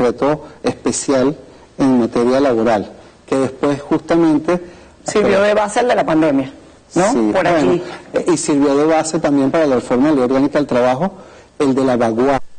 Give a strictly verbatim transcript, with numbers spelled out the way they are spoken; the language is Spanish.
decreto especial en materia laboral, que después justamente... Sirvió de base el de la pandemia, ¿no? Sí, por aquí. Bueno, y sirvió de base también para la reforma de la ley orgánica del trabajo, el de la vaguada.